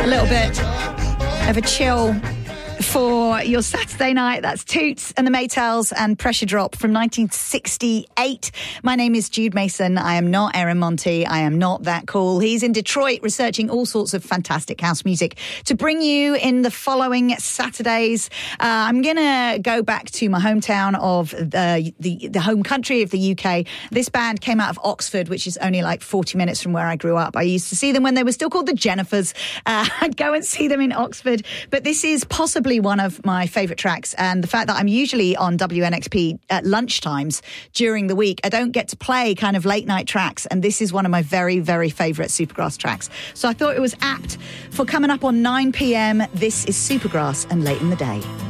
little bit of a chill for your Saturday night. That's Toots and the Maytals and Pressure Drop from 1968. My name is Jude Mason. I am not Erin Monty. I am not that cool. He's in Detroit researching all sorts of fantastic house music to bring you in the following Saturdays. I'm going to go back to my hometown of the home country of the UK. This band came out of Oxford, which is only like 40 minutes from where I grew up. I used to see them when they were still called the Jennifers. I'd go and see them in Oxford. But this is possibly one of my favourite tracks, and the fact that I'm usually on WNXP at lunchtimes during the week, I don't get to play kind of late night tracks, and this is one of my very, very favourite Supergrass tracks. So I thought it was apt for coming up on 9 p.m. This is Supergrass and Late in the Day.